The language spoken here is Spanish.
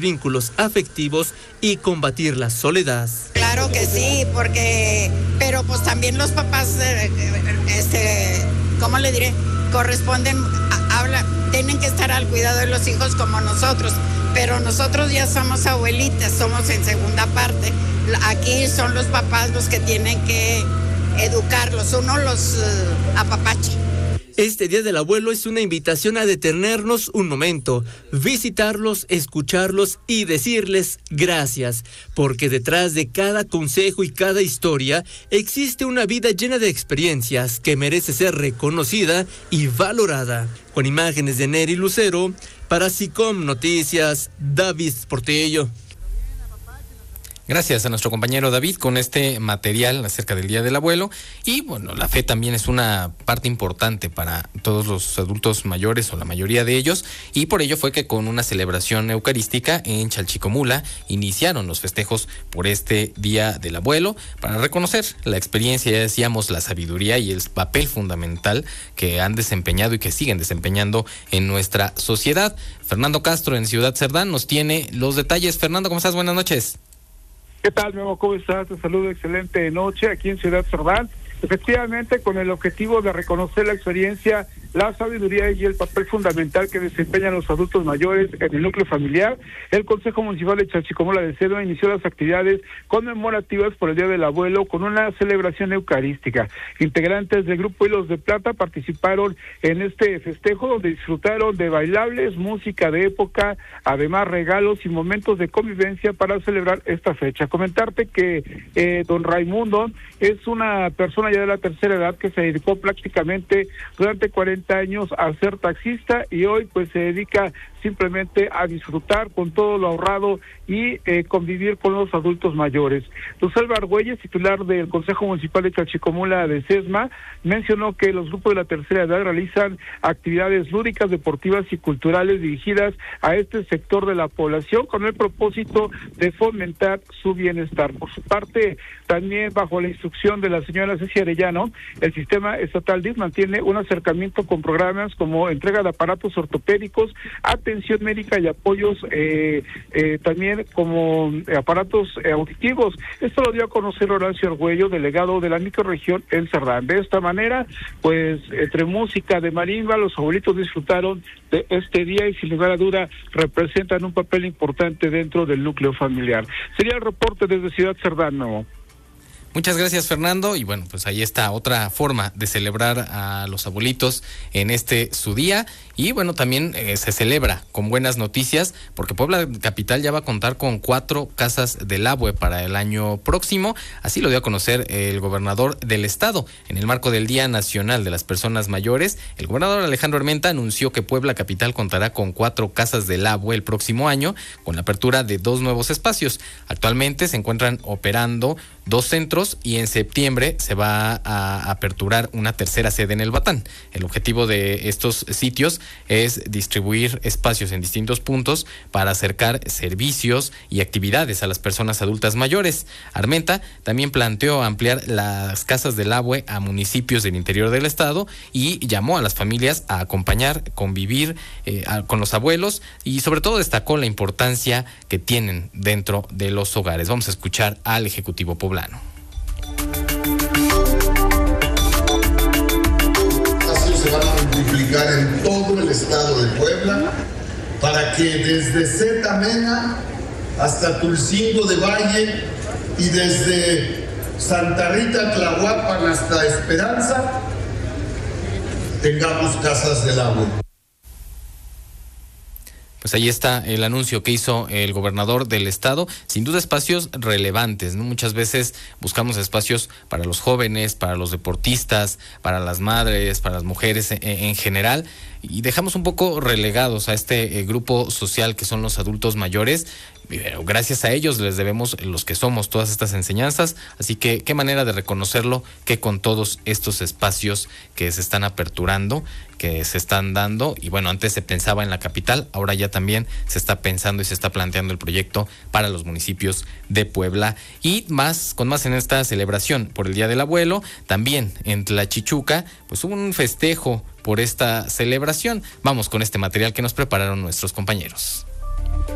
vínculos afectivos y combatir la soledad. Claro que sí, pero pues también los papás, ¿cómo le diré? Tienen que estar al cuidado de los hijos como nosotros, pero nosotros ya somos abuelitas, somos en segunda parte. Aquí son los papás los que tienen que educarlos, uno los apapacha. Este Día del Abuelo es una invitación a detenernos un momento, visitarlos, escucharlos y decirles gracias, porque detrás de cada consejo y cada historia existe una vida llena de experiencias que merece ser reconocida y valorada. Con imágenes de Neri Lucero, para SICOM Noticias, David Portillo. Gracias a nuestro compañero David con este material acerca del Día del Abuelo. Y bueno, la fe también es una parte importante para todos los adultos mayores o la mayoría de ellos, y por ello fue que con una celebración eucarística en Chalchicomula iniciaron los festejos por este Día del Abuelo para reconocer la experiencia, ya decíamos, la sabiduría y el papel fundamental que han desempeñado y que siguen desempeñando en nuestra sociedad. Fernando Castro en Ciudad Cerdán nos tiene los detalles. Fernando, ¿cómo estás? Buenas noches. ¿Qué tal, Memo? ¿Cómo estás? Te saludo, excelente noche aquí en Ciudad Cerdán. Efectivamente, con el objetivo de reconocer la experiencia, la sabiduría y el papel fundamental que desempeñan los adultos mayores en el núcleo familiar, el Consejo Municipal de Chalchicomula de Cerdán inició las actividades conmemorativas por el Día del Abuelo con una celebración eucarística. Integrantes del Grupo Hilos de Plata participaron en este festejo, donde disfrutaron de bailables, música de época, además regalos y momentos de convivencia para celebrar esta fecha. Comentarte que don Raimundo es una persona ya de la tercera edad que se dedicó prácticamente durante 40 años a ser taxista, y hoy pues se dedica simplemente a disfrutar con todo lo ahorrado y convivir con los adultos mayores. Luzalba Argüelles, titular del Consejo Municipal de Chalchicomula de Sesma, mencionó que los grupos de la tercera edad realizan actividades lúdicas, deportivas y culturales dirigidas a este sector de la población con el propósito de fomentar su bienestar. Por su parte, también bajo la instrucción de la señora Ceci Arellano, el Sistema Estatal DIF mantiene un acercamiento con programas como entrega de aparatos ortopédicos, atención médica y apoyos también como aparatos auditivos. Esto lo dio a conocer Horacio Argüello, delegado de la microrregión en Cerdán. De esta manera, pues entre música de marimba, los abuelitos disfrutaron de este día y sin lugar a duda representan un papel importante dentro del núcleo familiar. Sería el reporte desde Ciudad Cerdán, ¿no? Muchas gracias, Fernando. Y bueno, pues ahí está otra forma de celebrar a los abuelitos en su día. Y bueno, también se celebra con buenas noticias, porque Puebla Capital ya va a contar con 4 casas del abue para el año próximo. Así lo dio a conocer el gobernador del estado. En el marco del Día Nacional de las Personas Mayores, el gobernador Alejandro Armenta anunció que Puebla Capital contará con 4 casas del abue el próximo año, con la apertura de 2 nuevos espacios. Actualmente se encuentran operando 2 centros y en septiembre se va a aperturar una tercera sede en el Batán. El objetivo de estos sitios es distribuir espacios en distintos puntos para acercar servicios y actividades a las personas adultas mayores. Armenta también planteó ampliar las casas del abue a municipios del interior del estado y llamó a las familias a acompañar, convivir con los abuelos, y sobre todo destacó la importancia que tienen dentro de los hogares. Vamos a escuchar al Ejecutivo poblano. Se van a multiplicar en todo el estado de Puebla para que desde Zetamena hasta Tulcingo de Valle y desde Santa Rita, Tlahuapan hasta Esperanza tengamos casas del agua. Pues ahí está el anuncio que hizo el gobernador del estado. Sin duda espacios relevantes, ¿no? Muchas veces buscamos espacios para los jóvenes, para los deportistas, para las madres, para las mujeres en general, y dejamos un poco relegados a este grupo social que son los adultos mayores. Pero gracias a ellos les debemos los que somos todas estas enseñanzas, así que qué manera de reconocerlo que con todos estos espacios que se están aperturando, que se están dando. Y bueno, antes se pensaba en la capital, ahora ya también se está pensando y se está planteando el proyecto para los municipios de Puebla. Y con más en esta celebración por el Día del Abuelo, también en Tlachichuca, pues hubo un festejo por esta celebración. Vamos con este material que nos prepararon nuestros compañeros.